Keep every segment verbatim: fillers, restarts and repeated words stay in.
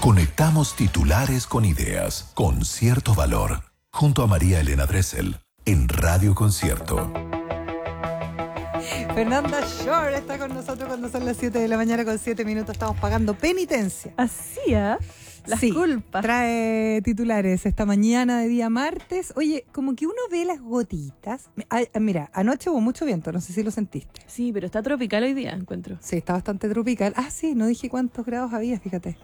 Conectamos titulares con ideas, con cierto valor, junto a María Elena Dressel, en Radio Concierto. Fernanda Shore está con nosotros cuando son las siete de la mañana con siete minutos. Estamos pagando penitencia. Así, ¿eh? Las sí, culpas. Trae titulares esta mañana de día martes. Oye, como que uno ve las gotitas. Ay, mira, anoche hubo mucho viento, no sé si lo sentiste. Sí, pero está tropical hoy día, encuentro. Sí, está bastante tropical. Ah, sí, no dije cuántos grados había, fíjate.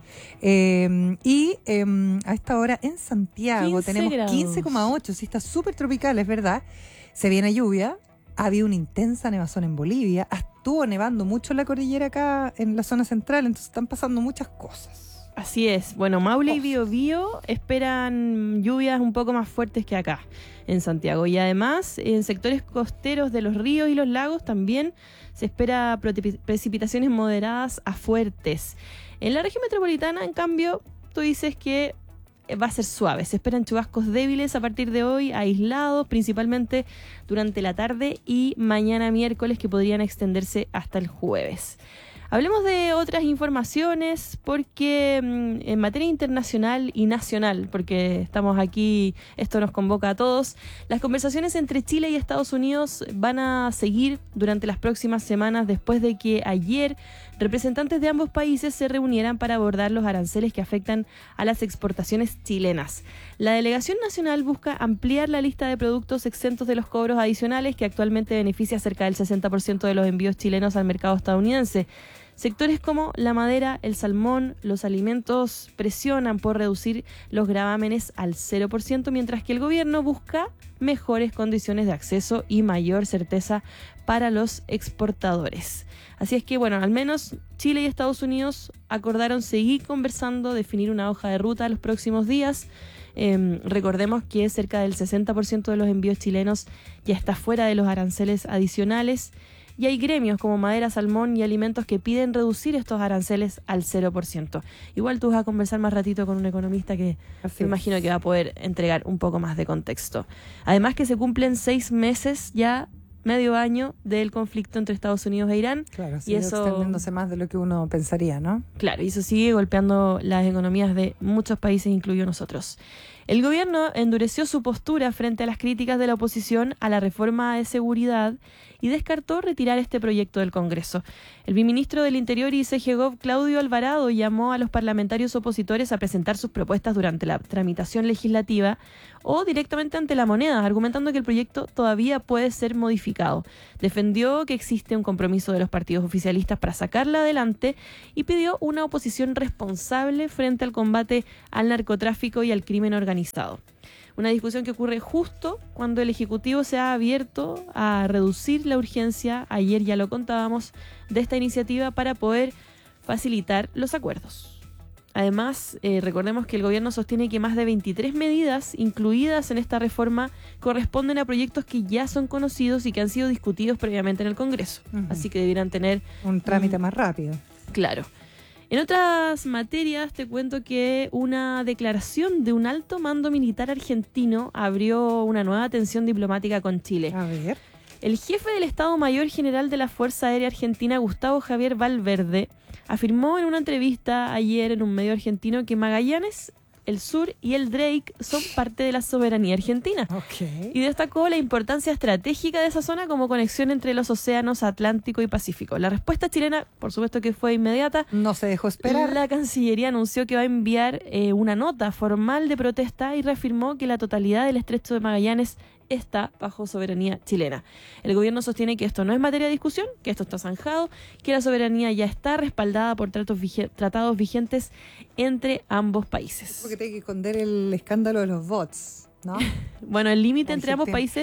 Eh, y eh, a esta hora en Santiago tenemos grados. quince coma ocho. Sí, está súper tropical, es verdad. Se viene lluvia. Había una intensa nevazón en Bolivia. Estuvo nevando mucho en la cordillera acá en la zona central, entonces están pasando muchas cosas. Así es. Bueno, Maule y Biobío esperan lluvias un poco más fuertes que acá en Santiago. Y además, en sectores costeros de los ríos y los lagos también se espera precipitaciones moderadas a fuertes. En la región metropolitana, en cambio, tú dices que va a ser suave. Se esperan chubascos débiles a partir de hoy, aislados, principalmente durante la tarde y mañana miércoles, que podrían extenderse hasta el jueves. Hablemos de otras informaciones porque en materia internacional y nacional, porque estamos aquí, esto nos convoca a todos, las conversaciones entre Chile y Estados Unidos van a seguir durante las próximas semanas después de que ayer representantes de ambos países se reunieran para abordar los aranceles que afectan a las exportaciones chilenas. La delegación nacional busca ampliar la lista de productos exentos de los cobros adicionales que actualmente beneficia cerca del sesenta por ciento de los envíos chilenos al mercado estadounidense. Sectores como la madera, el salmón, los alimentos presionan por reducir los gravámenes al cero por ciento, mientras que el gobierno busca mejores condiciones de acceso y mayor certeza para los exportadores. Así es que, bueno, al menos Chile y Estados Unidos acordaron seguir conversando, definir una hoja de ruta los próximos días. Eh, recordemos que cerca del sesenta por ciento de los envíos chilenos ya está fuera de los aranceles adicionales. Y hay gremios como madera, salmón y alimentos que piden reducir estos aranceles al cero por ciento. Igual tú vas a conversar más ratito con un economista que me imagino que va a poder entregar un poco más de contexto. Además que se cumplen seis meses ya, medio año, del conflicto entre Estados Unidos e Irán. Claro, sigue y eso, extendiéndose más de lo que uno pensaría, ¿no? Claro, y eso sigue golpeando las economías de muchos países, incluidos nosotros. El gobierno endureció su postura frente a las críticas de la oposición a la reforma de seguridad y descartó retirar este proyecto del Congreso. El viceministro del Interior y C G Gov, Claudio Alvarado, llamó a los parlamentarios opositores a presentar sus propuestas durante la tramitación legislativa o directamente ante la moneda, argumentando que el proyecto todavía puede ser modificado. Defendió que existe un compromiso de los partidos oficialistas para sacarla adelante y pidió una oposición responsable frente al combate al narcotráfico y al crimen organizado. Una discusión que ocurre justo cuando el Ejecutivo se ha abierto a reducir la urgencia, ayer ya lo contábamos, de esta iniciativa para poder facilitar los acuerdos. Además, eh, recordemos que el gobierno sostiene que más de veintitrés medidas incluidas en esta reforma corresponden a proyectos que ya son conocidos y que han sido discutidos previamente en el Congreso. Uh-huh. Así que debieran tener un trámite um, más rápido. Claro. En otras materias te cuento que una declaración de un alto mando militar argentino abrió una nueva tensión diplomática con Chile. A ver. El jefe del Estado Mayor General de la Fuerza Aérea Argentina, Gustavo Javier Valverde, afirmó en una entrevista ayer en un medio argentino que Magallanes, el Sur y el Drake son parte de la soberanía argentina. Okay. Y destacó la importancia estratégica de esa zona como conexión entre los océanos Atlántico y Pacífico. La respuesta chilena, por supuesto que fue inmediata. No se dejó esperar. La Cancillería anunció que va a enviar eh, una nota formal de protesta y reafirmó que la totalidad del Estrecho de Magallanes está bajo soberanía chilena. El gobierno sostiene que esto no es materia de discusión, que esto está zanjado, que la soberanía ya está respaldada por tratos vige- tratados vigentes entre ambos países. Porque tiene que esconder el escándalo de los bots, ¿no? Bueno, el límite entre ambos países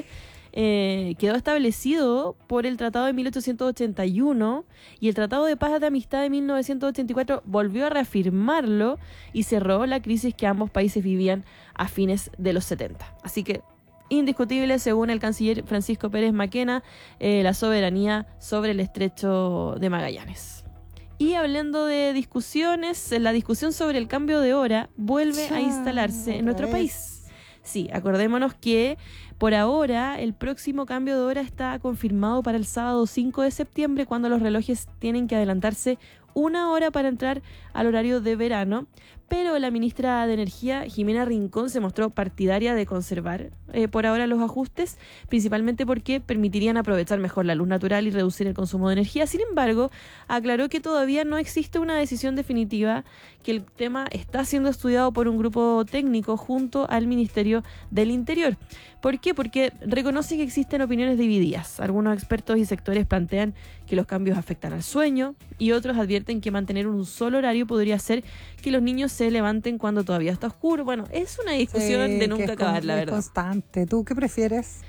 eh, quedó establecido por el Tratado de mil ochocientos ochenta y uno y el Tratado de Paz de Amistad de mil novecientos ochenta y cuatro volvió a reafirmarlo y cerró la crisis que ambos países vivían a fines de los setenta. Así que indiscutible, según el canciller Francisco Pérez Maquena, eh, la soberanía sobre el Estrecho de Magallanes. Y hablando de discusiones, la discusión sobre el cambio de hora vuelve a instalarse en nuestro país. Sí, acordémonos que por ahora el próximo cambio de hora está confirmado para el sábado cinco de septiembre, cuando los relojes tienen que adelantarse una hora para entrar al horario de verano, pero la ministra de Energía, Jimena Rincón, se mostró partidaria de conservar eh, por ahora los ajustes, principalmente porque permitirían aprovechar mejor la luz natural y reducir el consumo de energía. Sin embargo, aclaró que todavía no existe una decisión definitiva, que el tema está siendo estudiado por un grupo técnico junto al Ministerio del Interior. ¿Por qué? Porque reconoce que existen opiniones divididas. Algunos expertos y sectores plantean que los cambios afectan al sueño y otros advierten que mantener un solo horario podría hacer que los niños se levanten cuando todavía está oscuro. Bueno, es una discusión Sí, de nunca que es acabar, con- la es verdad. constante. ¿Tú qué prefieres?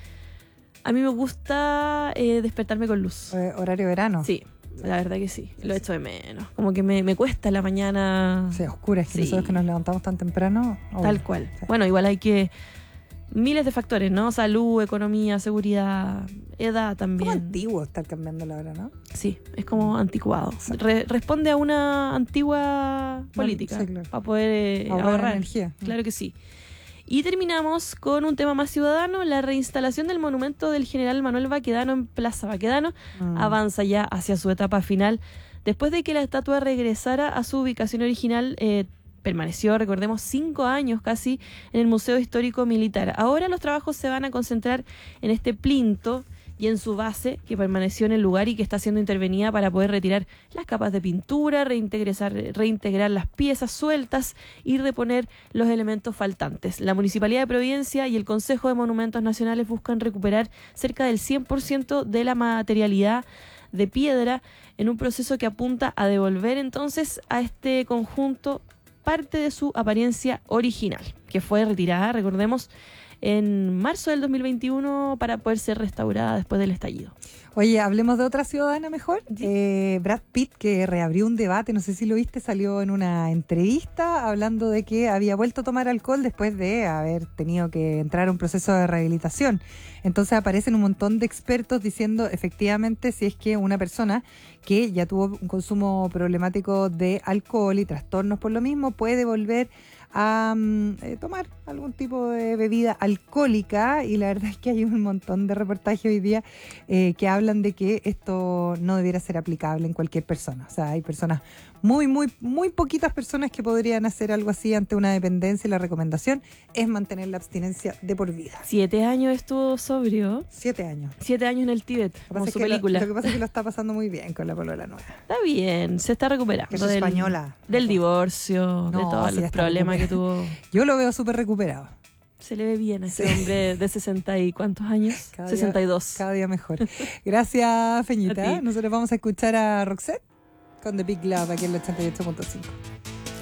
A mí me gusta eh, despertarme con luz. Eh, ¿Horario verano? Sí, la verdad que sí. Lo echo de menos. Como que me, me cuesta la mañana. Sí, oscura. Es que Sí. nosotros que nos levantamos tan temprano. obvio. Tal cual. Sí. Bueno, igual hay que... Miles de factores, ¿no? Salud, economía, seguridad, edad Como también. antiguo estar cambiando la hora, ¿no? Sí, es como anticuado. Exacto. Re- responde a una antigua política sí, claro. para poder eh, Ahorrar ahorrar. energía. Claro que sí. Y terminamos con un tema más ciudadano, la reinstalación del monumento del general Manuel Baquedano en Plaza Baquedano. Mm. Avanza ya hacia su etapa final. Después de que la estatua regresara a su ubicación original, eh, permaneció, recordemos, cinco años casi en el Museo Histórico Militar. Ahora los trabajos se van a concentrar en este plinto y en su base, que permaneció en el lugar y que está siendo intervenida para poder retirar las capas de pintura, reintegrar, reintegrar las piezas sueltas y reponer los elementos faltantes. La Municipalidad de Providencia y el Consejo de Monumentos Nacionales buscan recuperar cerca del cien por ciento de la materialidad de piedra en un proceso que apunta a devolver entonces a este conjunto parte de su apariencia original, que fue retirada, recordemos, en marzo del dos mil veintiuno para poder ser restaurada después del estallido. Oye, hablemos de otra ciudadana mejor. Eh, Brad Pitt, que reabrió un debate, no sé si lo viste, salió en una entrevista hablando de que había vuelto a tomar alcohol después de haber tenido que entrar a un proceso de rehabilitación. Entonces aparecen un montón de expertos diciendo efectivamente si es que una persona que ya tuvo un consumo problemático de alcohol y trastornos por lo mismo puede volver a mm, eh, tomar algún tipo de bebida alcohólica, y la verdad es que hay un montón de reportajes hoy día eh, que hablan de que esto no debiera ser aplicable en cualquier persona. O sea, hay personas, muy, muy, muy poquitas personas que podrían hacer algo así ante una dependencia, y la recomendación es mantener la abstinencia de por vida. Siete años estuvo sobrio, Siete años. siete años en el Tíbet, Lo que como pasa es su que lo- película. Lo, que pasa es que lo está pasando muy bien con la polola nueva. Está bien, se está recuperando. Que es del, española. Del No, divorcio, de no, todos sí, ya los está problemas que tuvo. Yo lo veo súper recuperado. Se le ve bien a ese Sí. hombre de sesenta y cuántos años. Cada día- sesenta y dos. Cada día mejor. Gracias, A Feñita. ti. Nosotros vamos a escuchar a Roxette con The Big Love aquí en el ochenta y ocho punto cinco.